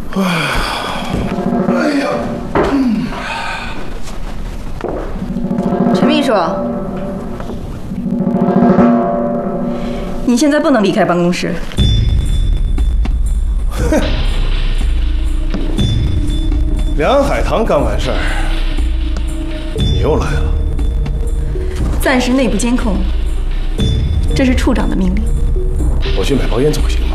哎呀， 陈秘书，你现在不能离开办公室。 哼，梁海棠刚完事儿，你又来了。 暂时内部监控，这是处长的命令。 我去买包烟走行吗？